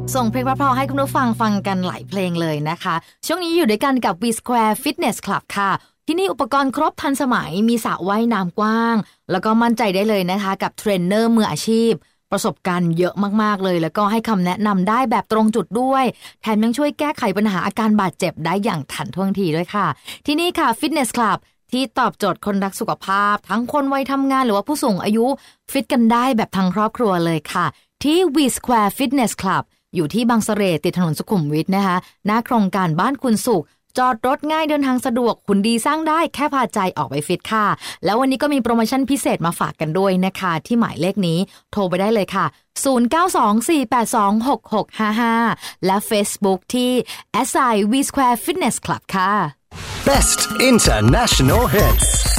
ส่งเพลงเพราะๆให้คุณผู้ฟังฟังกันหลายเพลงเลยนะคะช่วงนี้อยู่ด้วยกันกับ V Square Fitness Club ค่ะที่นี่อุปกรณ์ครบทันสมัยมีสระว่ายน้ำกว้างแล้วก็มั่นใจได้เลยนะคะกับเทรนเนอร์มืออาชีพประสบการณ์เยอะมากๆเลยแล้วก็ให้คำแนะนำได้แบบตรงจุดด้วยแถมยังช่วยแก้ไขปัญหาอาการบาดเจ็บได้อย่างทันท่วงทีด้วยค่ะที่นี่ค่ะ Fitness Club ที่ตอบโจทย์คนรักสุขภาพทั้งคนวัยทำงานหรือว่าผู้สูงอายุฟิตกันได้แบบทั้งครอบครัวเลยค่ะที่ V Square Fitness Club อยู่ที่บางเสร่ติดถนนสุขุมวิทนะคะหน้าโครงการบ้านคุณสุขจอดรถง่ายเดินทางสะดวกหุ่นดีสร้างได้แค่พาใจออกไปฟิตค่ะแล้ววันนี้ก็มีโปรโมชั่นพิเศษมาฝากกันด้วยนะคะที่หมายเลขนี้โทรไปได้เลยค่ะ0924826655และ Facebook ที่ SI V Square Fitness Club ค่ะ Best International Hits